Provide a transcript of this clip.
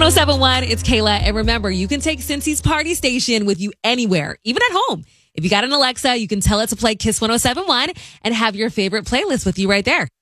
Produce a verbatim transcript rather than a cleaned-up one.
seven point one, it's Kayla. And remember, you can take Cincy's Party Station with you anywhere, even at home. If you got an Alexa, you can tell it to play Kiss one oh seven point one and have your favorite playlist with you right there.